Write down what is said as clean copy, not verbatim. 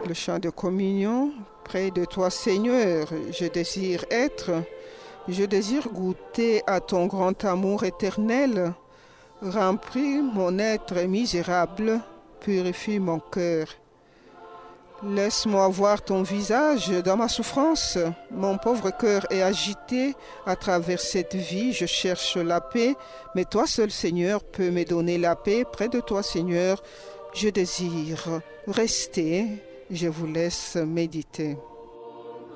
le chant de communion. Près de toi, Seigneur, je désire être, je désire goûter à ton grand amour éternel. Remplis mon être misérable, purifie mon cœur. Laisse-moi voir ton visage dans ma souffrance. Mon pauvre cœur est agité à travers cette vie. Je cherche la paix, mais toi seul, Seigneur, peux me donner la paix. Près de toi, Seigneur, je désire rester. Je vous laisse méditer.